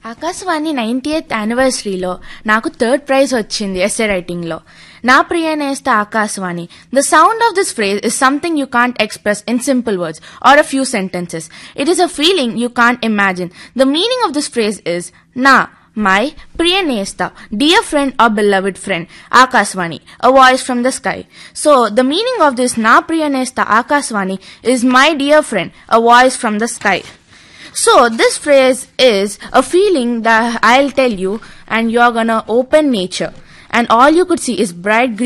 Akashvani 98th యానివర్సరీలో నాకు third prize వచ్చింది essay writing లో. నా ప్రియ నేస్త Akashvani. The sound of this phrase is something you can't express in simple words or a few sentences. It is a feeling you can't imagine. The meaning of this phrase is na, my priya nesta, dear friend or beloved friend, Akashvani, a voice from the sky. So the meaning of this na priya nesta Akashvani is my dear friend, a voice from the sky. So this phrase is a feeling that I'll tell you and you're gonna open nature and all you could see is bright green